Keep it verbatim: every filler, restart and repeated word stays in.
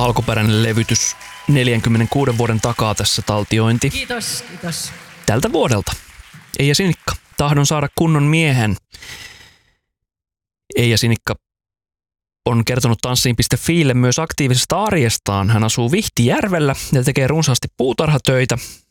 alkuperäinen levytys neljänkymmenenkuuden vuoden takaa tässä taltiointi. Kiitos, kiitos. Tältä vuodelta. Eija Sinikka, tahdon saada kunnon miehen. Eija Sinikka on kertonut tanssiin piste fiille myös aktiivisesta arjestaan. Hän asuu Vihtijärvellä ja tekee runsaasti puutarhatöitä.